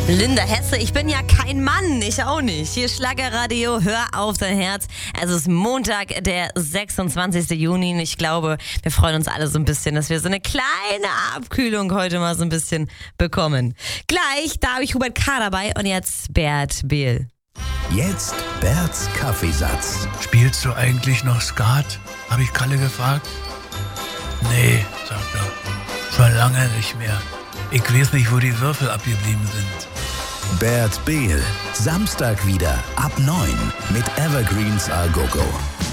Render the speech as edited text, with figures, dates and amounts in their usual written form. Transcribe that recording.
Linda Hesse, ich bin ja kein Mann, ich auch nicht. Hier Schlagerradio, hör auf dein Herz. Es ist Montag, der 26. Juni und ich glaube, wir freuen uns alle so ein bisschen, dass wir so eine kleine Abkühlung heute mal so ein bisschen bekommen. Gleich, da habe ich Hubert K. dabei und jetzt Bert Behl. Jetzt Berts Kaffeesatz. Spielst du eigentlich noch Skat? Habe ich Kalle gefragt. Nee, sagt er. Schon lange nicht mehr. Ich weiß nicht, wo die Würfel abgeblieben sind. Bert Behl. Samstag wieder ab 9 mit Evergreens A Go Go.